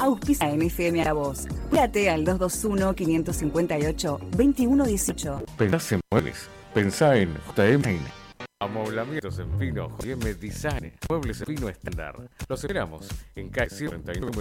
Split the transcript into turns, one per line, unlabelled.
Auspicia en FM a vos. Plate al 221-558-2118.
Pensá en muebles. Pensá en JM. Amoblamientos en pino, JM Design. Muebles en pino estándar. Los esperamos en calle 49.